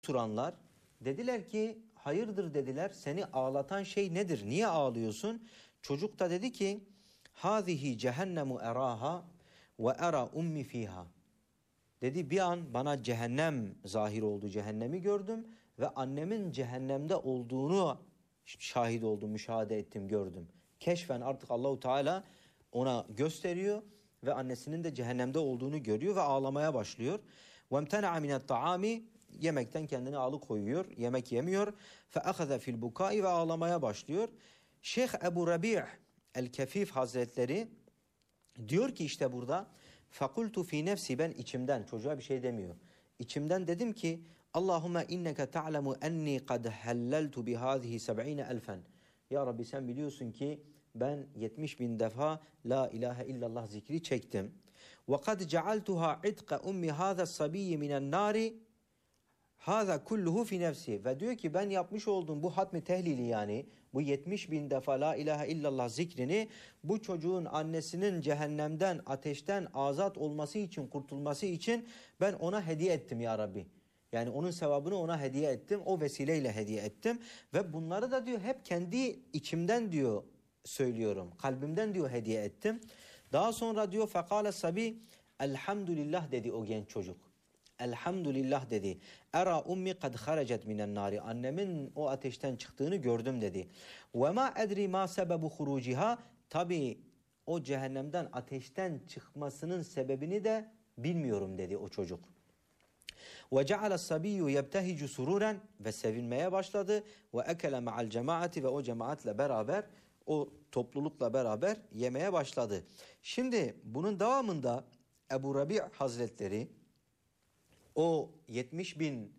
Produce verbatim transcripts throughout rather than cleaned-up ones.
oturanlar dediler ki hayırdır dediler, seni ağlatan şey nedir, niye ağlıyorsun? Çocuk da dedi ki hazihi cehennemu eraha ve era ummi fiha. Dedi bir an bana cehennem zahir oldu, cehennemi gördüm ve annemin cehennemde olduğunu şahit oldum, müşahede ettim, gördüm. Keşfen artık Allahu Teala ona gösteriyor ve annesinin de cehennemde olduğunu görüyor ve ağlamaya başlıyor. وَمْتَنَعَ مِنَ الطَّعَامِ Yemekten kendini alıkoyuyor, yemek yemiyor. فَأَخَذَ فِي الْبُكَاءِ Ve ağlamaya başlıyor. Şeyh Ebu Rabi' el-Kefif Hazretleri diyor ki işte burada فَقُلْتُ فِي nefsi Ben içimden, çocuğa bir şey demiyor. İçimden dedim ki Allahümme inneke ta'lemu enni kad helleltu bihâzihi seb'ine elfen. Ya Rabbi sen biliyorsun ki ben yetmiş bin defa la ilahe illallah zikri çektim. Ve kad cealtuha itqa ummi hâzâ sabiyyi minen nâri hâzâ kulluhu fi nefsi. Ve diyor ki ben yapmış olduğum bu hatmi tehlili, yani bu yetmiş bin defa la ilahe illallah zikrini bu çocuğun annesinin cehennemden, ateşten azat olması için, kurtulması için ben ona hediye ettim ya Rabbi. Yani onun sevabını ona hediye ettim, o vesileyle hediye ettim ve bunları da diyor hep kendi içimden diyor söylüyorum, kalbimden diyor hediye ettim. Daha sonra diyor fekale sabi elhamdülillah dedi o genç çocuk. Elhamdülillah dedi. Era ummi kad harecet minen nari. Annemin o ateşten çıktığını gördüm dedi. Ve ma edri ma sebebu huruciha. Tabi o cehennemden, ateşten çıkmasının sebebini de bilmiyorum dedi o çocuk. Ve ceale sabiyyu yebtehicu sururen ve sevinmeye başladı ve ekele ma'al cemaati ve o cemaatle beraber, o toplulukla beraber yemeye başladı. Şimdi bunun devamında Ebu Rabi' Hazretleri o yetmiş bin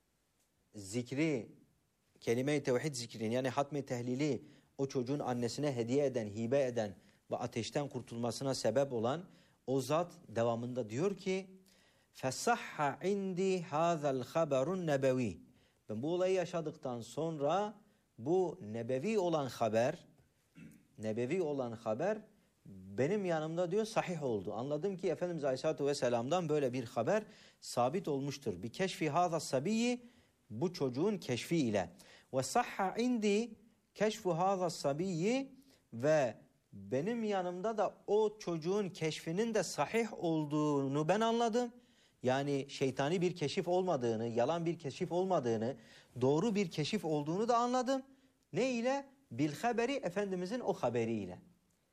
zikri, kelime-i tevhid zikrini yani hatmi tehlili o çocuğun annesine hediye eden, hibe eden ve ateşten kurtulmasına sebep olan o zat devamında diyor ki فَسَحَّ عِنْدِي هَذَا الْخَبَرُ النَّبَوِي. Ben bu olayı yaşadıktan sonra bu nebevi olan haber, nebevi olan haber benim yanımda diyor sahih oldu. Anladım ki Efendimiz Aleyhisselatü Vesselam'dan böyle bir haber sabit olmuştur. Bir keşfi hâzâ sabiyyi, bu çocuğun keşfi ile. Ve sahha indi keşfu hâzâ sabiyyi ve benim yanımda da o çocuğun keşfinin de sahih olduğunu ben anladım. Yani şeytani bir keşif olmadığını, yalan bir keşif olmadığını, doğru bir keşif olduğunu da anladım. Ne ile? Bil haberi, Efendimizin o haberiyle.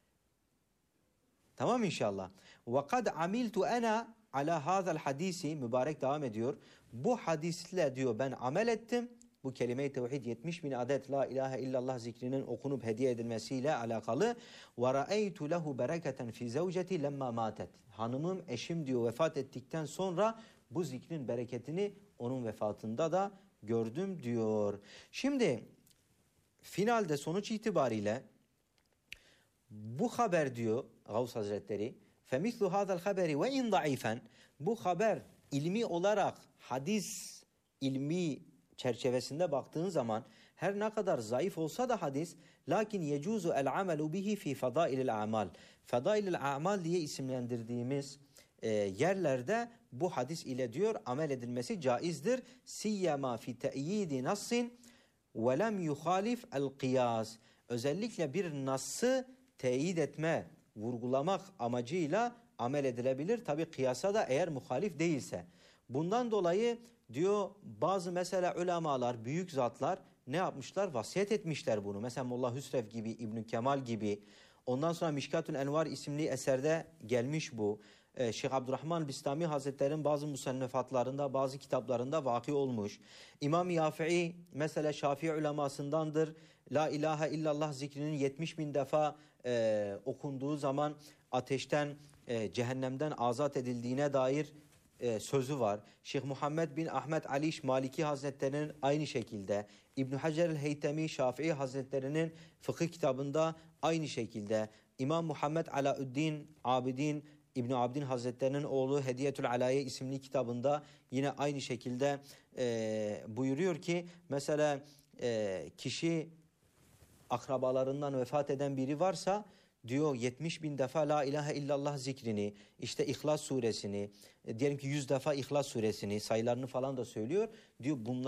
Tamam inşallah. Ve kad amiltu ana ala hazal hadisi, mübarek devam ediyor. Bu hadisle diyor ben amel ettim. Bu kelime-i tevhid yetmiş bin adet la ilahe illallah zikrinin okunup hediye edilmesiyle alakalı. Ve ra'eytu lehu bereketen fi zevceti lemma matet. Hanımım, eşim diyor vefat ettikten sonra bu zikrin bereketini onun vefatında da gördüm diyor. Şimdi finalde sonuç itibariyle bu haber diyor Gavs Hazretleri فَمِثْلُ هَذَا الْخَبَرِ وَاِنْ ضَعِيفًا. Bu haber ilmi olarak hadis ilmi çerçevesinde baktığın zaman her ne kadar zayıf olsa da hadis, lakin yecuzu el amelu bihi fi fadailil a'mal. Fadailil a'mal diye isimlendirdiğimiz e, yerlerde bu hadis ile diyor amel edilmesi caizdir. Siyyama fi te'yidi nassin ve lem yuhalif el kıyas. Özellikle bir nassı teyit etme, vurgulamak amacıyla amel edilebilir. Tabi kıyasa da eğer muhalif değilse. Bundan dolayı diyor bazı mesela ulemalar, büyük zatlar ne yapmışlar? Vasiyet etmişler bunu. Mesela Molla Hüsrev gibi, İbn Kemal gibi. Ondan sonra Mişkatül Envar isimli eserde gelmiş bu. Ee, Şeyh Abdurrahman Bistami Hazretleri'nin bazı musennefatlarında, bazı kitaplarında vaki olmuş. İmam Yafii mesela Şafii ulemasındandır. La ilahe illallah zikrinin yetmiş bin defa e, okunduğu zaman ateşten, e, cehennemden azat edildiğine dair e, sözü var. Şeyh Muhammed bin Ahmet Aliş Maliki Hazretleri'nin aynı şekilde. İbn Hacer el-Heytemi Şafii Hazretleri'nin fıkıh kitabında aynı şekilde. İmam Muhammed Alaüddin Abidin İbn Abdin Hazretleri'nin oğlu Hediyetül Alaye isimli kitabında yine aynı şekilde e, buyuruyor ki mesela e, kişi akrabalarından vefat eden biri varsa diyor yetmiş bin defa la ilahe illallah zikrini, işte İhlas suresini, e, diyelim ki yüz defa İhlas suresini, sayılarını falan da söylüyor. Diyor bunlar